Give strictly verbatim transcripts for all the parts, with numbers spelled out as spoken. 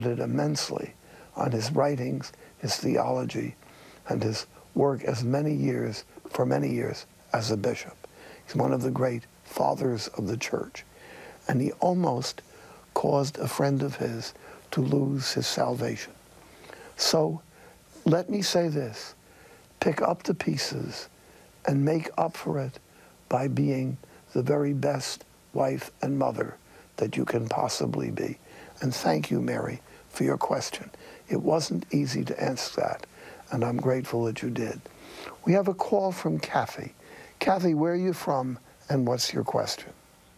immensely on his writings, his theology, and his work as many years, for many years, as a bishop. He's one of the great fathers of the church. And he almost caused a friend of his to lose his salvation. So let me say this, pick up the pieces and make up for it by being the very best wife and mother that you can possibly be. And thank you, Mary, for your question. It wasn't easy to answer that, and I'm grateful that you did. We have a call from Kathy. Kathy, where are you from, and what's your question?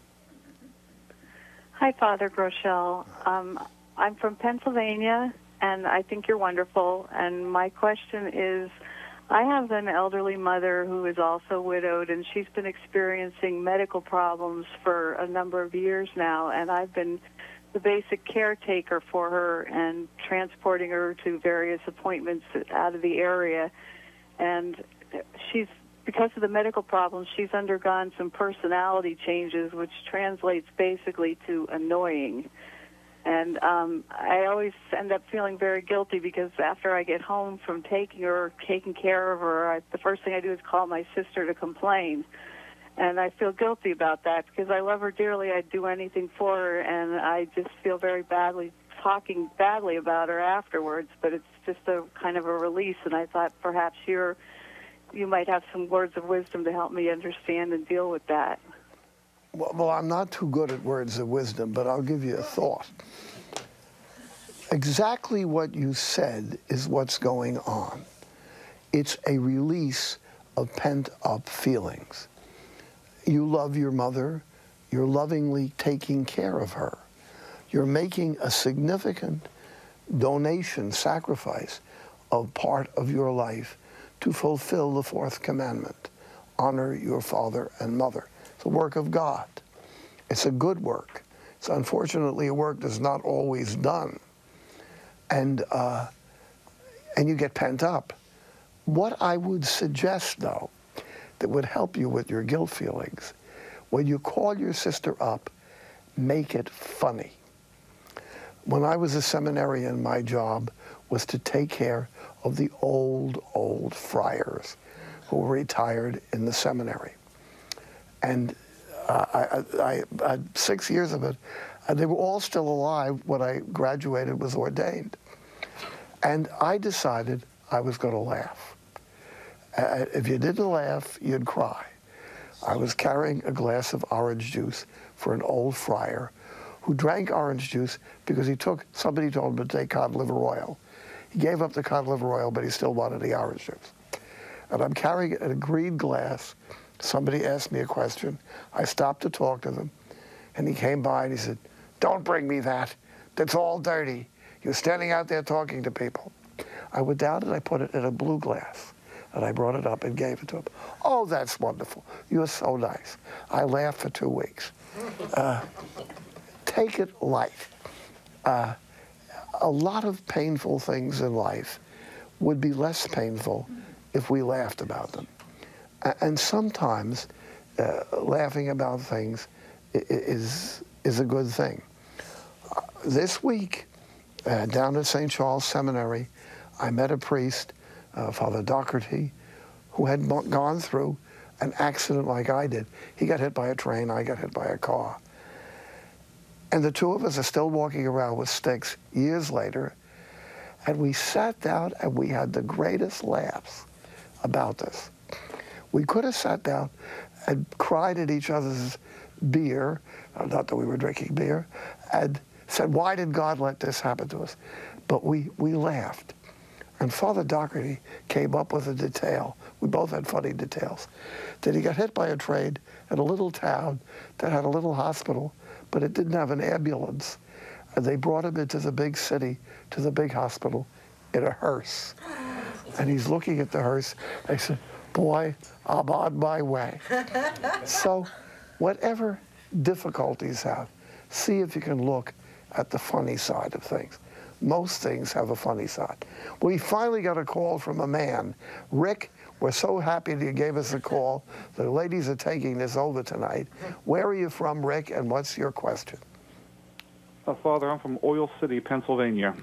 Hi, Father Groeschel. Um, I'm from Pennsylvania, and I think you're wonderful. And my question is, I have an elderly mother who is also widowed, and she's been experiencing medical problems for a number of years now, and I've been the basic caretaker for her and transporting her to various appointments out of the area. And she's, because of the medical problems, she's undergone some personality changes, which translates basically to annoying. And um, I always end up feeling very guilty because after I get home from taking her, taking care of her, I, the first thing I do is call my sister to complain. And I feel guilty about that because I love her dearly. I'd do anything for her, and I just feel very badly talking badly about her afterwards. But it's just a kind of a release, and I thought perhaps you're, you might have some words of wisdom to help me understand and deal with that. Well, well, I'm not too good at words of wisdom, but I'll give you a thought. Exactly what you said is what's going on. It's a release of pent-up feelings. You love your mother. You're lovingly taking care of her. You're making a significant donation, sacrifice of part of your life to fulfill the fourth commandment. Honor your father and mother. It's a work of God. It's a good work. It's unfortunately a work that's not always done. And, uh, and you get pent up. What I would suggest, though, that would help you with your guilt feelings, when you call your sister up, make it funny. When I was a seminarian, my job was to take care of the old, old friars who were retired in the seminary. And uh, I, I, I had six years of it, and they were all still alive when I graduated, was ordained. And I decided I was going to laugh. Uh, if you didn't laugh, you'd cry. I was carrying a glass of orange juice for an old friar who drank orange juice because he took, somebody told him to take cod liver oil. He gave up the cod liver oil, but he still wanted the orange juice. And I'm carrying a green glass. Somebody asked me a question. I stopped to talk to them. And he came by and he said, "Don't bring me that. That's all dirty. You're standing out there talking to people." I went down and I put it in a blue glass. And I brought it up and gave it to him. "Oh, that's wonderful. You're so nice." I laughed for two weeks. Uh, take it light. Uh, a lot of painful things in life would be less painful if we laughed about them. And sometimes uh, laughing about things is, is a good thing. Uh, this week, uh, down at Saint Charles Seminary, I met a priest, uh, Father Doherty, who had gone through an accident like I did. He got hit by a train, I got hit by a car. And the two of us are still walking around with sticks years later, and we sat down and we had the greatest laughs about this. We could have sat down and cried at each other's beer, not that we were drinking beer, and said, "Why did God let this happen to us?" But we, we laughed. And Father Doherty came up with a detail. We both had funny details. That he got hit by a train in a little town that had a little hospital, but it didn't have an ambulance. And they brought him into the big city, to the big hospital, in a hearse. And he's looking at the hearse, and he said, "Boy, I'm on my way." So whatever difficulties have, see if you can look at the funny side of things. Most things have a funny side. We finally got a call from a man. Rick, we're so happy that you gave us a call. The ladies are taking this over tonight. Where are you from, Rick, and what's your question? Uh, Father, I'm from Oil City, Pennsylvania.